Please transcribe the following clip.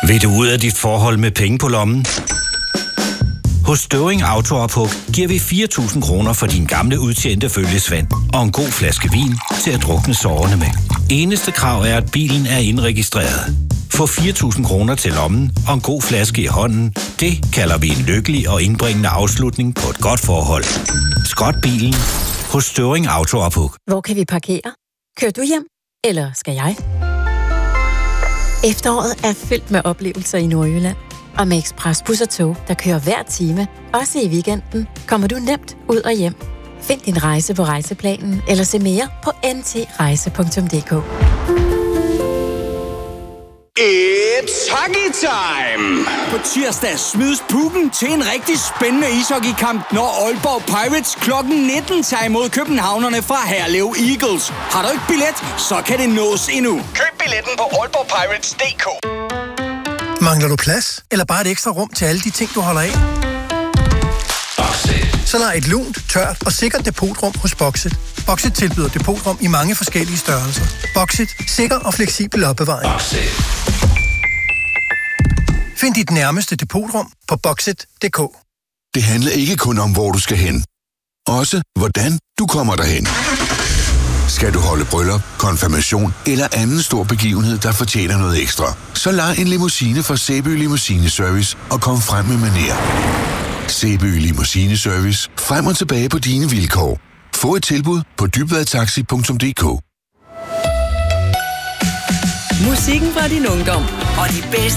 Vil du ud af dit forhold med penge på lommen? Hos Støvring Auto-ophug giver vi 4.000 kroner for din gamle udtjente følgesvend og en god flaske vin til at drukne sorgerne med. Eneste krav er, at bilen er indregistreret. Få 4.000 kroner til lommen og en god flaske i hånden. Det kalder vi en lykkelig og indbringende afslutning på et godt forhold. Skrot bilen hos Støvring Auto-ophug. Hvor kan vi parkere? Kører du hjem? Eller skal jeg? Efteråret er fyldt med oplevelser i Nordjylland. Og med ekspresbus og tog, der kører hver time, også i weekenden, kommer du nemt ud og hjem. Find din rejse på Rejseplanen eller se mere på ntrejse.dk. It's hockey time! På tirsdag smides pucken til en rigtig spændende ishockeykamp, når Aalborg Pirates kl. 19 tager imod københavnerne fra Herlev Eagles. Har du ikke billet, så kan det nås endnu. Køb billetten på aalborgpirates.dk. Mangler du plads? Eller bare et ekstra rum til alle de ting, du holder af? Boxit. Så lej et lunt, tørt og sikkert depotrum hos Boxit. Boxit tilbyder depotrum i mange forskellige størrelser. Boxit. Sikker og fleksibel opbevaring. Boxit. Find dit nærmeste depotrum på Boxit.dk. Det handler ikke kun om, hvor du skal hen. Også, hvordan du kommer derhen. Skal du holde bryllup, konfirmation eller anden stor begivenhed, der fortjener noget ekstra, så lej en limousine fra Sæby Limousine Service og kom frem med manér. Sæby Limousine Service. Frem og tilbage på dine vilkår. Få et tilbud på dybvadtaxi.dk. Musikken fra din ungdom og de bedste